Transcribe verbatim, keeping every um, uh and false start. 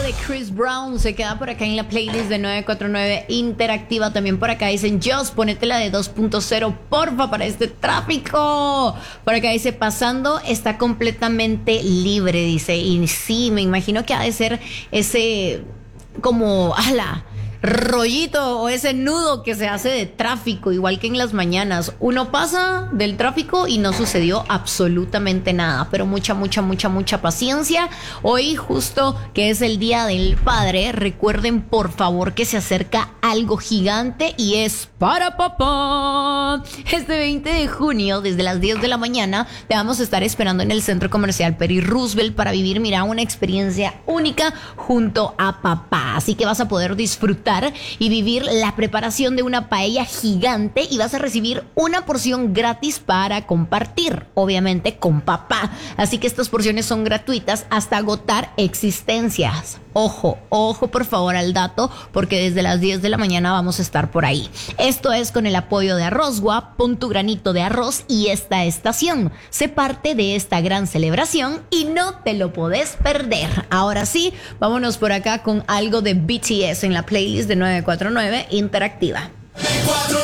de Chris Brown se queda por acá en la playlist de nueve cuatro nueve Interactiva. También por acá dicen, Just, ponete la de dos punto cero, porfa, para este tráfico. Por acá dice, pasando, está completamente libre, dice. Y sí, me imagino que ha de ser ese, como, ala, rollito o ese nudo que se hace de tráfico, igual que en las mañanas. Uno pasa del tráfico y no sucedió absolutamente nada, pero mucha, mucha, mucha, mucha paciencia. Hoy justo que es el Día del Padre, recuerden por favor que se acerca algo gigante y es para papá. Este veinte de junio, desde las diez de la mañana, te vamos a estar esperando en el Centro Comercial Peri Roosevelt para vivir, mira, una experiencia única junto a papá. Así que vas a poder disfrutar y vivir la preparación de una paella gigante y vas a recibir una porción gratis para compartir, obviamente con papá. Así que estas porciones son gratuitas hasta agotar existencias. Ojo, ojo por favor al dato, porque desde las diez de la mañana vamos a estar por ahí. Esto es con el apoyo de Arrozgua, pon tu granito de arroz y esta estación. Sé parte de esta gran celebración y no te lo podés perder. Ahora sí, vámonos por acá con algo de B T S en la playlist de nueve cuatro nueve Interactiva.